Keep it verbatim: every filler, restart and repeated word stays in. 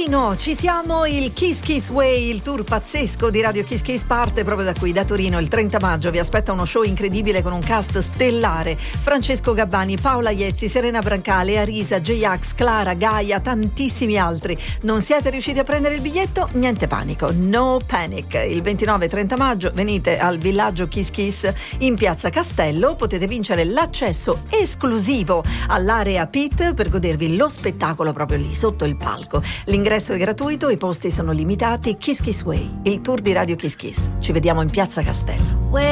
Torino ci siamo, il Kiss Kiss Way, il tour pazzesco di Radio Kiss Kiss parte proprio da qui, da Torino. Il trenta maggio vi aspetta uno show incredibile con un cast stellare: Francesco Gabbani, Paola Iezzi, Serena Brancale, Arisa, J-Ax, Clara, Gaia, tantissimi altri. Non siete riusciti a prendere il biglietto? Niente panico, no panic. Il ventinove e trenta maggio venite al villaggio Kiss Kiss in piazza Castello, potete vincere l'accesso esclusivo all'area pit per godervi lo spettacolo proprio lì sotto il palco. L'ingresso è gratuito, i posti sono limitati. Kiss Kiss Way, il tour di Radio Kiss Kiss. Ci vediamo in piazza Castello.